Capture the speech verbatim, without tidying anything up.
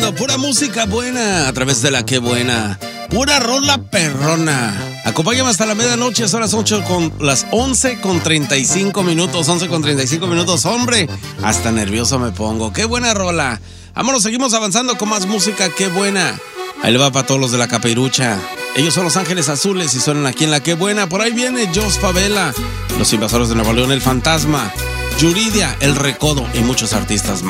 Pura música buena a través de la que buena. Pura rola perrona. Acompáñame hasta la medianoche, son las ocho con las once con treinta y cinco minutos. once con treinta y cinco minutos, hombre. Hasta nervioso me pongo. Qué buena rola. Vámonos, seguimos avanzando con más música. Qué buena. Ahí le va para todos los de la Capirucha. Ellos son Los Ángeles Azules y suenan aquí en la que buena. Por ahí viene Jos Favela, Los Invasores de Nuevo León, El Fantasma, Yuridia, El Recodo y muchos artistas más.